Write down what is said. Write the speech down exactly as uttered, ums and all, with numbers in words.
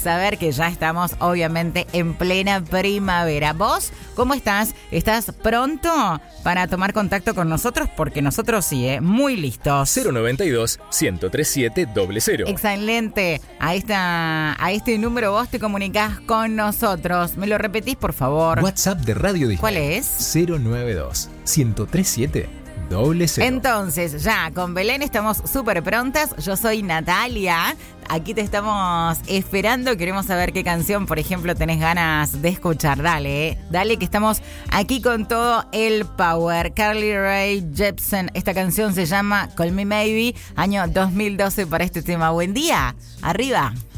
saber que ya estamos obviamente en plena primavera. ¿Vos cómo estás? ¿Estás pronto para tomar contacto con nosotros? Porque nosotros sí, ¿eh? Muy listos. cero noventa y dos, ciento treinta y siete, cero cero. Excelente. A, esta, a este número vos te comunicás con nosotros. ¿Me lo repetís, por favor? WhatsApp de Radio Disney. ¿Cuál es? cero noventa y dos, ciento treinta y siete, cero cero. Entonces, ya, con Belén estamos súper prontas. Yo soy Natalia. Aquí te estamos esperando. Queremos saber qué canción, por ejemplo, tenés ganas de escuchar. Dale, eh. Dale, que estamos aquí con todo el power. Carly Rae Jepsen. Esta canción se llama Call Me Maybe. Año dos mil doce para este tema. Buen día. Arriba.